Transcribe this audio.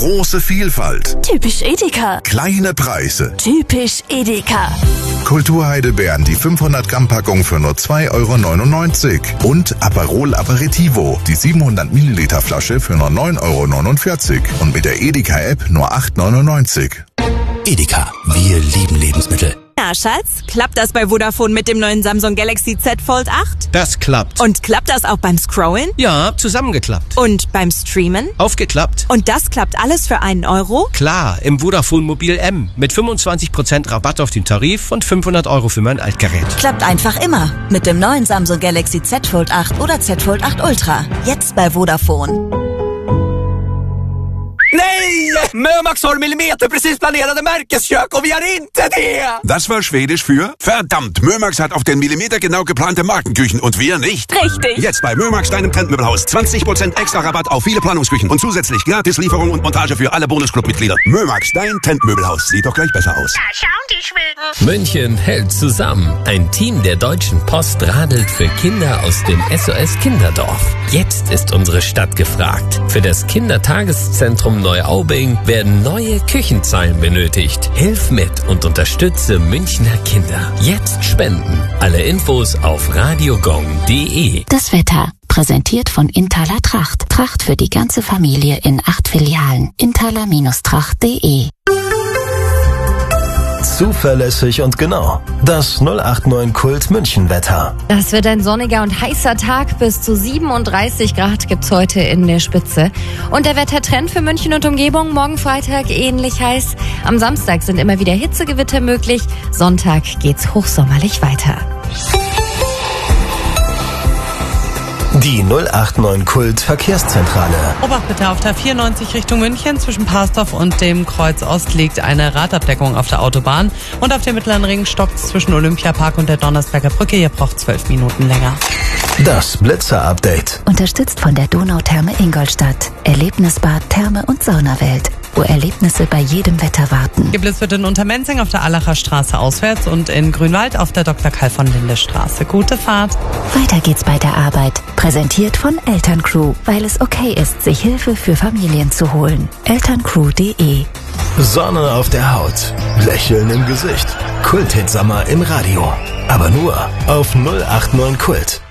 Große Vielfalt. Typisch Edeka. Kleine Preise. Typisch Edeka. Kulturheidelbeeren, die 500 Gramm Packung für nur 2,99 € und Aperol Aperitivo, die 700 Milliliter Flasche für nur 9,49 € und mit der Edeka App nur 8,99 €. Edeka, wir lieben Lebensmittel. Na, Schatz, klappt das bei Vodafone mit dem neuen Samsung Galaxy Z Fold 8? Das klappt. Und klappt das auch beim Scrollen? Ja, zusammengeklappt. Und beim Streamen? Aufgeklappt. Und das klappt alles für 1 €? Klar, im Vodafone Mobil M mit 25% Rabatt auf den Tarif und 500 € für mein Altgerät. Klappt einfach immer. Mit dem neuen Samsung Galaxy Z Fold 8 oder Z Fold 8 Ultra. Jetzt bei Vodafone. Nej! Mömax har millimeter precis planerade Märkeskök und wir har inte det! Das war Schwedisch für verdammt, Mömax hat auf den Millimeter genau geplante Markenküchen und wir nicht. Richtig. Jetzt bei Mömax, deinem Trendmöbelhaus. 20% extra Rabatt auf viele Planungsküchen und zusätzlich gratis Lieferung und Montage für alle Bonusclub-Mitglieder. Mömax, dein Trendmöbelhaus. Sieht doch gleich besser aus. Da schauen die Schweden. München hält zusammen. Ein Team der Deutschen Post radelt für Kinder aus dem SOS Kinderdorf. Jetzt ist unsere Stadt gefragt. Für das Kindertageszentrum Neuaubing werden neue Küchenzeilen benötigt. Hilf mit und unterstütze Münchner Kinder. Jetzt spenden. Alle Infos auf radiogong.de. Das Wetter. Präsentiert von Intaler Tracht. Tracht für die ganze Familie in 8 Filialen. Intaler-Tracht.de. Zuverlässig und genau. Das 089 Kult München Wetter. Das wird ein sonniger und heißer Tag. Bis zu 37 Grad gibt's heute in der Spitze. Und der Wettertrend für München und Umgebung. Morgen Freitag ähnlich heiß. Am Samstag sind immer wieder Hitzegewitter möglich. Sonntag geht's hochsommerlich weiter. Die 089 Kult Verkehrszentrale. Obacht bitte, auf der 94 Richtung München zwischen Parsdorf und dem Kreuz Ost liegt eine Radabdeckung auf der Autobahn und auf dem Mittleren Ring stockt's zwischen Olympiapark und der Donnersberger Brücke. Ihr braucht 12 Minuten länger. Das Blitzer-Update. Unterstützt von der Donautherme Ingolstadt. Erlebnisbad, Therme und Saunawelt, wo Erlebnisse bei jedem Wetter warten. Geblitzt wird in Untermenzing auf der Allacher Straße auswärts und in Grünwald auf der Dr. Karl von Linde Straße. Gute Fahrt. Weiter geht's bei der Arbeit. Präsentiert von Elterncrew, weil es okay ist, sich Hilfe für Familien zu holen. Elterncrew.de. Sonne auf der Haut. Lächeln im Gesicht. Kult-Hit-Sommer im Radio. Aber nur auf 089 Kult.